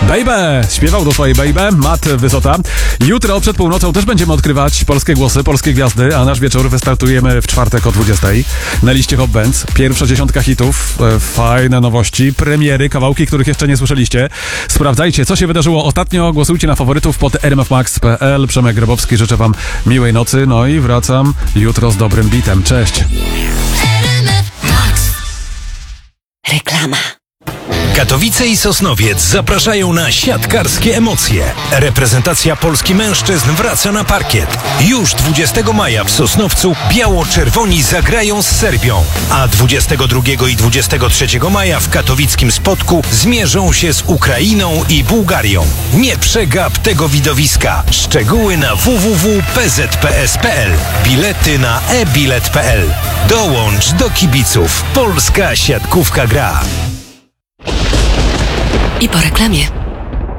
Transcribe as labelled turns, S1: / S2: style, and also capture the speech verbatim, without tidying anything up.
S1: Baby! Śpiewał do swojej baby Matt Wysota. Jutro przed północą też będziemy odkrywać polskie głosy, polskie gwiazdy, a nasz wieczór wystartujemy w czwartek o dwudziestej. Na liście Hot Bands pierwsza dziesiątka hitów, e, fajne nowości, premiery, kawałki, których jeszcze nie słyszeliście. Sprawdzajcie, co się wydarzyło ostatnio, głosujcie na faworytów pod r m f max kropka p l. Przemek Grabowski, życzę wam miłej nocy, no i wracam jutro z dobrym bitem. Cześć!
S2: Reklama.
S3: Katowice i Sosnowiec zapraszają na siatkarskie emocje. Reprezentacja Polski mężczyzn wraca na parkiet. Już dwudziestego maja w Sosnowcu biało-czerwoni zagrają z Serbią, a dwudziestego drugiego i dwudziestego trzeciego maja w katowickim Spodku zmierzą się z Ukrainą i Bułgarią. Nie przegap tego widowiska. Szczegóły na w w w kropka p z p s kropka p l. Bilety na e bilet kropka p l. Dołącz do kibiców. Polska siatkówka gra.
S2: I po reklamie.